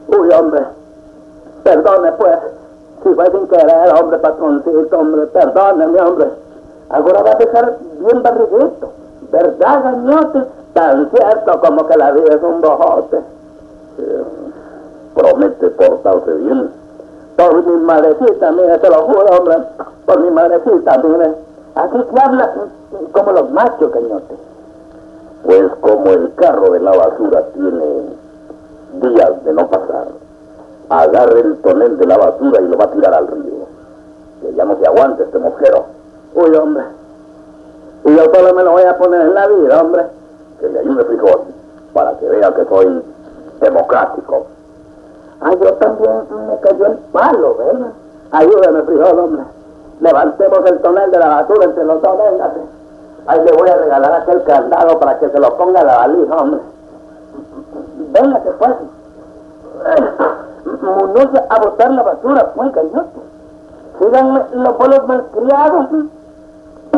Uy, hombre, perdone pues, si fue sin querer, hombre, patroncito, hombre, perdóneme, hombre. Ahora va a dejar bien barriguito, ¿verdad, gañote? Tan cierto como que la vida es un bojote. Promete portarse bien. Por mi madrecita, mire, te lo juro, hombre, por mi madrecita, mire. Aquí se habla como los machos, gañote. Pues como el carro de la basura tiene días de no pasar, agarre el tonel de la basura y lo va a tirar al río. Que ya no se aguante este mosquero. Uy, hombre. Y yo solo me lo voy a poner en la vida, hombre. Que le ayude frijol, para que vea que soy democrático. Ah, yo también me cayó el palo, ¿verdad? Ayúdame, frijol, hombre. Levantemos el tonel de la basura entre los dos, véngase. Ahí le voy a regalar aquel candado para que se lo ponga a la valija, hombre. Véngase, pues. Muñoz a botar la basura, pues, gañote. Síganme los bolos malcriados.